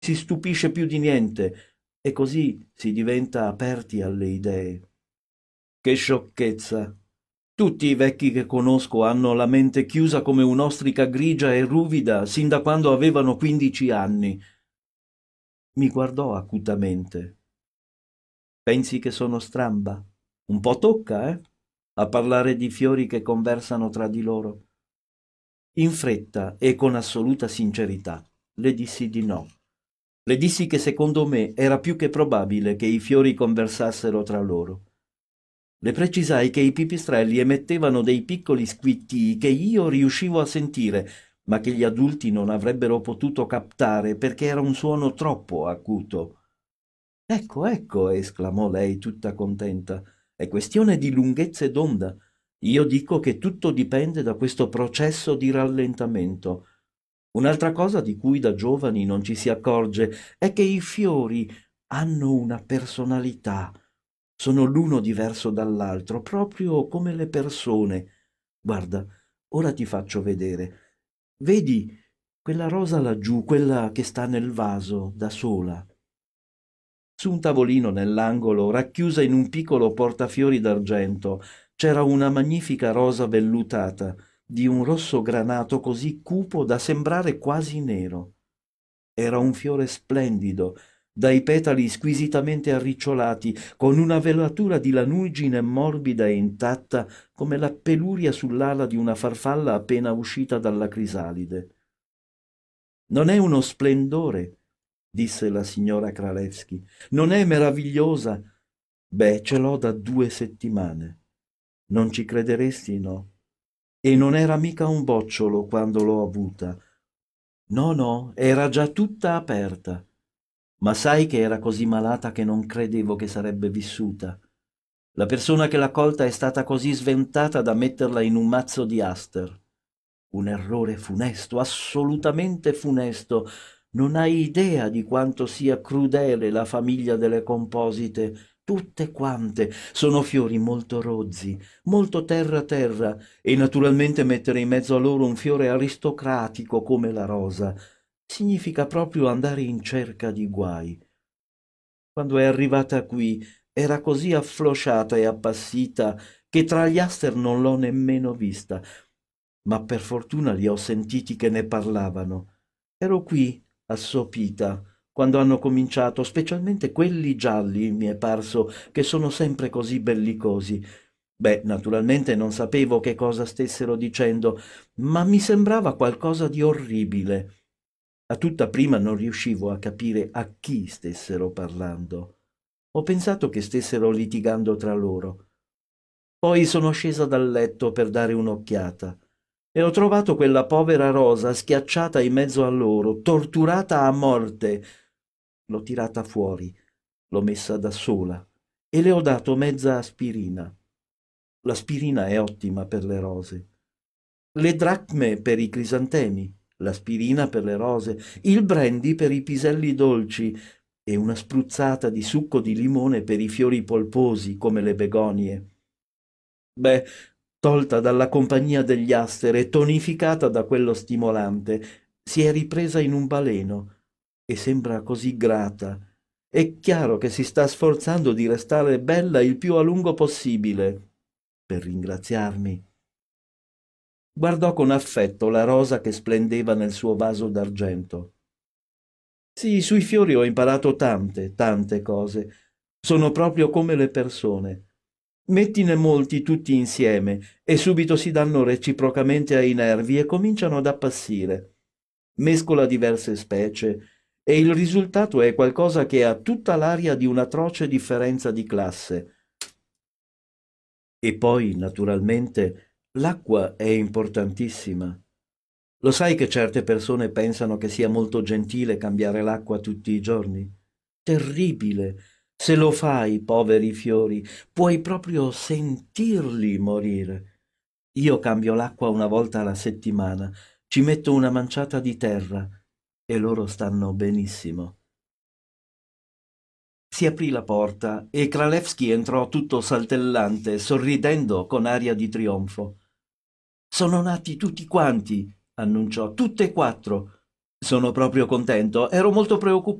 si stupisce più di niente e così si diventa aperti alle idee. Che sciocchezza! Tutti i vecchi che conosco hanno la mente chiusa come un'ostrica grigia e ruvida sin da quando avevano 15 anni. Mi guardò acutamente. Pensi che sono stramba? Un po' tocca, a parlare di fiori che conversano tra di loro. In fretta e con assoluta sincerità le dissi di no. Le dissi che secondo me era più che probabile che i fiori conversassero tra loro. Le precisai che i pipistrelli emettevano dei piccoli squittii che io riuscivo a sentire, ma che gli adulti non avrebbero potuto captare perché era un suono troppo acuto. Ecco, ecco, esclamò lei tutta contenta. È questione di lunghezze d'onda. Io dico che tutto dipende da questo processo di rallentamento. Un'altra cosa di cui da giovani non ci si accorge è che i fiori hanno una personalità. Sono l'uno diverso dall'altro, proprio come le persone. Guarda, ora ti faccio vedere. Vedi quella rosa laggiù, quella che sta nel vaso, da sola. Su un tavolino nell'angolo, racchiusa in un piccolo portafiori d'argento, c'era una magnifica rosa vellutata, di un rosso granato così cupo da sembrare quasi nero. Era un fiore splendido, dai petali squisitamente arricciolati, con una velatura di lanugine morbida e intatta come la peluria sull'ala di una farfalla appena uscita dalla crisalide. Non è uno splendore, disse la signora Kralewski. Non è meravigliosa? Beh, ce l'ho da 2 settimane. Non ci crederesti, no? E non era mica un bocciolo quando l'ho avuta. No, no, era già tutta aperta. Ma sai che era così malata che non credevo che sarebbe vissuta. La persona che l'ha colta è stata così sventata da metterla in un mazzo di aster. Un errore funesto, assolutamente funesto. Non hai idea di quanto sia crudele la famiglia delle composite. Tutte quante sono fiori molto rozzi, molto terra terra, e naturalmente mettere in mezzo a loro un fiore aristocratico come la rosa significa proprio andare in cerca di guai. Quando è arrivata qui era così afflosciata e appassita che tra gli aster non l'ho nemmeno vista, ma per fortuna li ho sentiti che ne parlavano. Ero qui, assopita, quando hanno cominciato, specialmente quelli gialli, mi è parso, che sono sempre così bellicosi. Beh, naturalmente non sapevo che cosa stessero dicendo, ma mi sembrava qualcosa di orribile. A tutta prima non riuscivo a capire a chi stessero parlando. Ho pensato che stessero litigando tra loro. Poi sono scesa dal letto per dare un'occhiata e ho trovato quella povera Rosa schiacciata in mezzo a loro, torturata a morte. L'ho tirata fuori, l'ho messa da sola e le ho dato mezza aspirina. L'aspirina è ottima per le rose. Le dracme per i crisantemi, l'aspirina per le rose, il brandy per i piselli dolci e una spruzzata di succo di limone per i fiori polposi come le begonie. Beh, tolta dalla compagnia degli aster e tonificata da quello stimolante, si è ripresa in un baleno e sembra così grata. È chiaro che si sta sforzando di restare bella il più a lungo possibile per ringraziarmi. Guardò con affetto la rosa che splendeva nel suo vaso d'argento. Sì, sui fiori ho imparato tante, tante cose. Sono proprio come le persone. Mettine molti tutti insieme e subito si danno reciprocamente ai nervi e cominciano ad appassire. Mescola diverse specie e il risultato è qualcosa che ha tutta l'aria di un'atroce differenza di classe. E poi, naturalmente, l'acqua è importantissima. Lo sai che certe persone pensano che sia molto gentile cambiare l'acqua tutti i giorni? Terribile. Se lo fai, poveri fiori, puoi proprio sentirli morire. Io cambio l'acqua una volta alla settimana, ci metto una manciata di terra e loro stanno benissimo. Si aprì la porta e Kralewski entrò tutto saltellante, sorridendo con aria di trionfo. Sono nati tutti quanti, annunciò, tutte e quattro. Sono proprio contento. Ero molto preoccupato